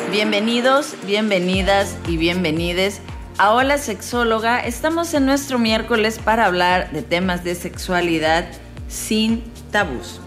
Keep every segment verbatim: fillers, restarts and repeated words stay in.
Bienvenidos, bienvenidas y bienvenides a Hola Sexóloga. Estamos en nuestro miércoles para hablar de temas de sexualidad sin tabús.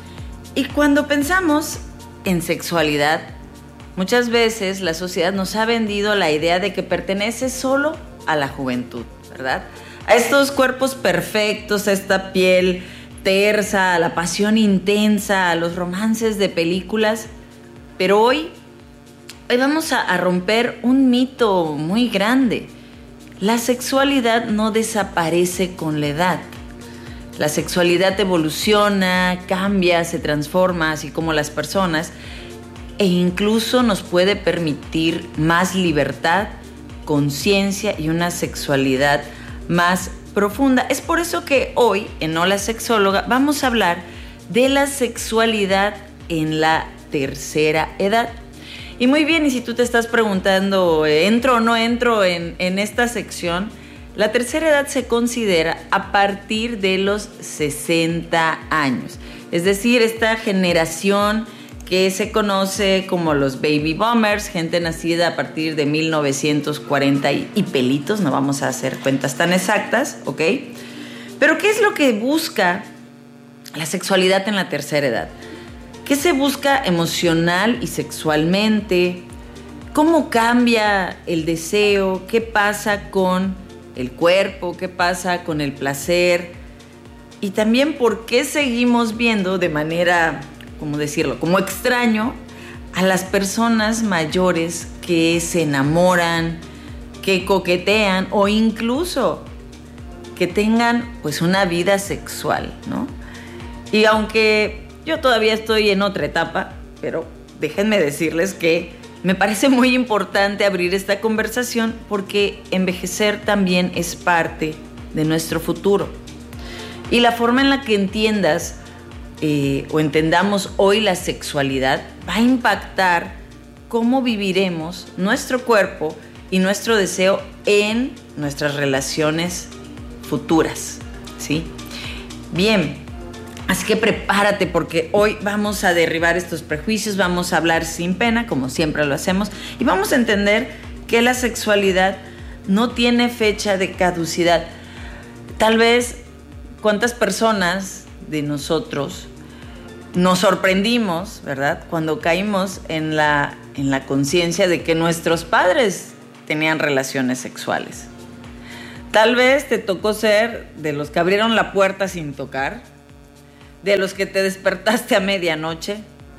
Y cuando pensamos en sexualidad, muchas veces la sociedad nos ha vendido la idea de que pertenece solo a la juventud, ¿verdad? A estos cuerpos perfectos, a esta piel tersa, a la pasión intensa, a los romances de películas. Pero hoy, hoy vamos a, a romper un mito muy grande. La sexualidad no desaparece con la edad. La sexualidad evoluciona, cambia, se transforma, así como las personas, e incluso nos puede permitir más libertad, conciencia y una sexualidad más profunda. Es por eso que hoy, en Hola Sexóloga, vamos a hablar de la sexualidad en la tercera edad. Y muy bien, y si tú te estás preguntando, ¿entro o no entro en, en esta sección? La tercera edad se considera a partir de los sesenta años. Es decir, esta generación que se conoce como los baby boomers, gente nacida a partir de mil novecientos cuarenta y, y pelitos, no vamos a hacer cuentas tan exactas, ¿ok? Pero ¿qué es lo que busca la sexualidad en la tercera edad? ¿Qué se busca emocional y sexualmente? ¿Cómo cambia el deseo? ¿Qué pasa con el cuerpo? ¿Qué pasa con el placer? Y también por qué seguimos viendo de manera, ¿cómo decirlo?, como extraño a las personas mayores que se enamoran, que coquetean o incluso que tengan pues una vida sexual, ¿no? Y aunque yo todavía estoy en otra etapa, pero déjenme decirles que me parece muy importante abrir esta conversación porque envejecer también es parte de nuestro futuro. Y la forma en la que entiendas eh, o entendamos hoy la sexualidad va a impactar cómo viviremos nuestro cuerpo y nuestro deseo en nuestras relaciones futuras, ¿sí? Bien. Así que prepárate porque hoy vamos a derribar estos prejuicios, vamos a hablar sin pena, como siempre lo hacemos, y vamos a entender que la sexualidad no tiene fecha de caducidad. Tal vez cuántas personas de nosotros nos sorprendimos, ¿verdad?, cuando caímos en la, en la conciencia de que nuestros padres tenían relaciones sexuales. Tal vez te tocó ser de los que abrieron la puerta sin tocar, de los que te despertaste a medianoche,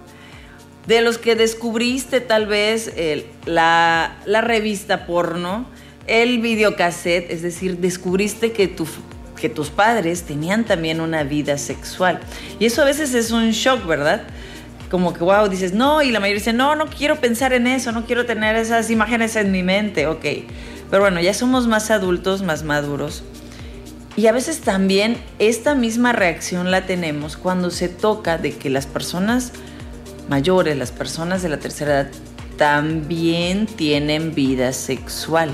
de los que descubriste tal vez el, la, la revista porno, el videocassette, es decir, descubriste que, tu, que tus padres tenían también una vida sexual. Y eso a veces es un shock, ¿verdad? Como que, wow, dices, no, y la mayoría dice, no, no quiero pensar en eso, no quiero tener esas imágenes en mi mente, ok. Pero bueno, ya somos más adultos, más maduros. Y a veces también esta misma reacción la tenemos cuando se toca de que las personas mayores, las personas de la tercera edad, también tienen vida sexual.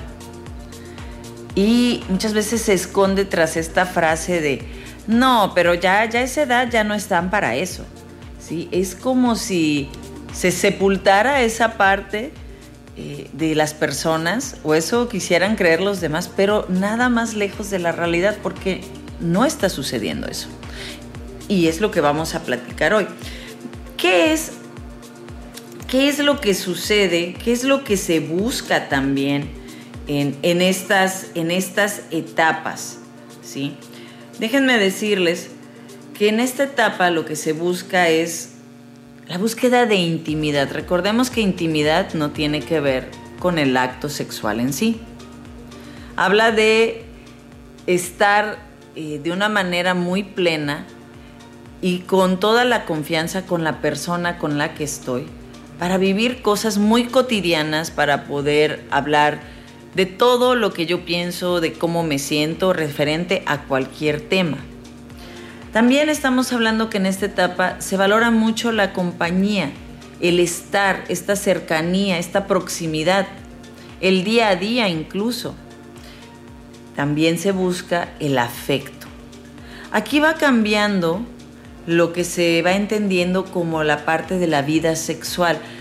Y muchas veces se esconde tras esta frase de, no, pero ya, ya a esa edad ya no están para eso, ¿sí? Es como si se sepultara esa parte Eh, de las personas, o eso quisieran creer los demás, pero nada más lejos de la realidad, porque no está sucediendo eso. Y es lo que vamos a platicar hoy. ¿Qué es, qué es lo que sucede? ¿Qué es lo que se busca también en, en, estas, en estas etapas? ¿Sí? Déjenme decirles que en esta etapa lo que se busca es la búsqueda de intimidad. Recordemos que intimidad no tiene que ver con el acto sexual en sí. Habla de estar eh, de una manera muy plena y con toda la confianza con la persona con la que estoy para vivir cosas muy cotidianas, para poder hablar de todo lo que yo pienso, de cómo me siento referente a cualquier tema. También estamos hablando que en esta etapa se valora mucho la compañía, el estar, esta cercanía, esta proximidad, el día a día incluso. También se busca el afecto. Aquí va cambiando lo que se va entendiendo como la parte de la vida sexual.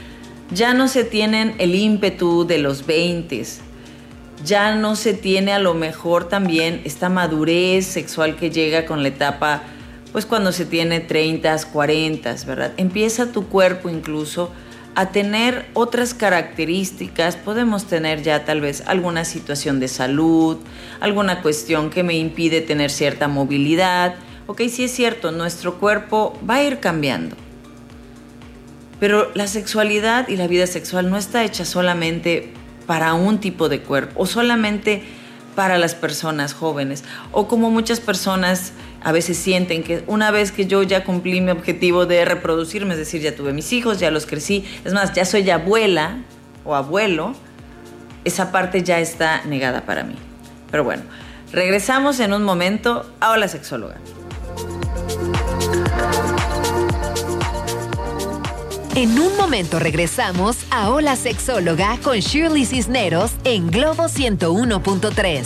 Ya no se tienen el ímpetu de los veintes, ya no se tiene a lo mejor también esta madurez sexual que llega con la etapa, pues cuando se tiene treinta, cuarenta, ¿verdad? Empieza tu cuerpo incluso a tener otras características. Podemos tener ya tal vez alguna situación de salud, alguna cuestión que me impide tener cierta movilidad. Ok, sí es cierto, nuestro cuerpo va a ir cambiando. Pero la sexualidad y la vida sexual no está hecha solamente para un tipo de cuerpo o solamente para las personas jóvenes, o como muchas personas a veces sienten que una vez que yo ya cumplí mi objetivo de reproducirme, es decir, ya tuve mis hijos, ya los crecí, es más, ya soy abuela o abuelo, esa parte ya está negada para mí. Pero bueno, regresamos en un momento a Hola Sexóloga. En un momento regresamos a Hola Sexóloga con Shirley Cisneros en Globo ciento uno punto tres.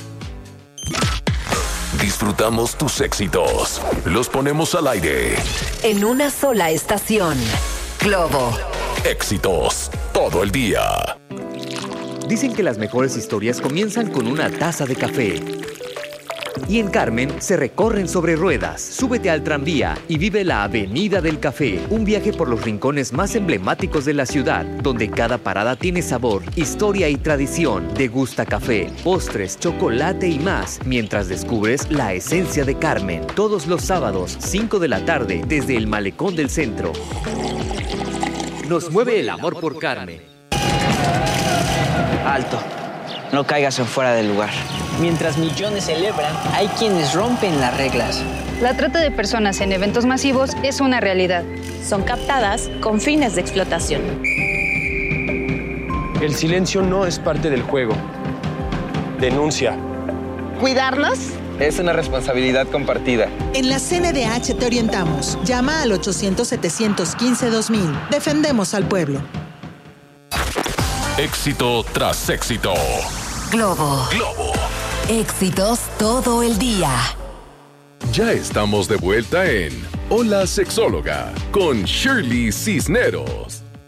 Disfrutamos tus éxitos. Los ponemos al aire. En una sola estación. Globo. Éxitos todo el día. Dicen que las mejores historias comienzan con una taza de café. Y en Carmen se recorren sobre ruedas. Súbete al tranvía y vive la Avenida del Café. Un viaje por los rincones más emblemáticos de la ciudad, donde cada parada tiene sabor, historia y tradición. Degusta café, postres, chocolate y más, mientras descubres la esencia de Carmen. Todos los sábados, cinco de la tarde, desde el Malecón del Centro. Nos mueve el amor por Carmen. Alto. No caigas en fuera del lugar. Mientras millones celebran, hay quienes rompen las reglas. La trata de personas en eventos masivos es una realidad. Son captadas con fines de explotación. El silencio no es parte del juego. Denuncia. ¿Cuidarlos? Es una responsabilidad compartida. En la C N D H te orientamos. Llama al ochocientos, setecientos quince, dos mil. Defendemos al pueblo. Éxito tras éxito. Globo. Globo. Éxitos todo el día. Ya estamos de vuelta en Hola Sexóloga con Shirley Cisneros.